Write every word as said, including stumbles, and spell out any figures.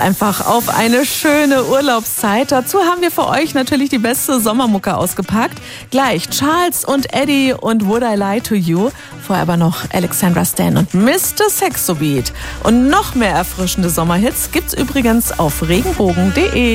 Einfach auf eine schöne Urlaubszeit. Dazu haben wir für euch natürlich die beste Sommermucke ausgepackt. Gleich Charles und Eddie und Would I Lie to You. Vorher aber noch Alexandra Stan und Mister Saxo Beat. Und noch mehr erfrischende Sommerhits gibt's übrigens auf regenbogen punkt de.